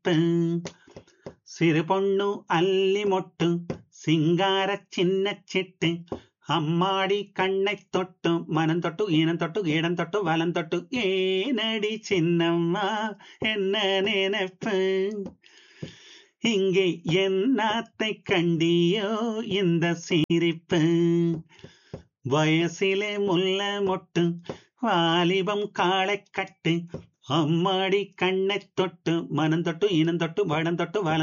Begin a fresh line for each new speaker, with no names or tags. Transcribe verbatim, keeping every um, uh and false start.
நினைப்பு. சிறு பொண்ணு அல்லி மொட்டு சிங்கார சின்ன சிட்டு அம்மாடி கண்ணை தொட்டு மனம் தொட்டு ஈனம் தொட்டு இடம் தொட்டு வலம் தொட்டு ஏனடி சின்னம்மா என்ன நினைப்பு. இங்கே என்னத்தை கண்டியோ இந்த சிரிப்பு. வயசிலே முல்ல மொட்டு வாலிபம் காளை கட்டு அம்மாடி கண்ணை தொட்டு மனம் தொட்டு இனம் தொட்டு வடம் தொட்டு வலம்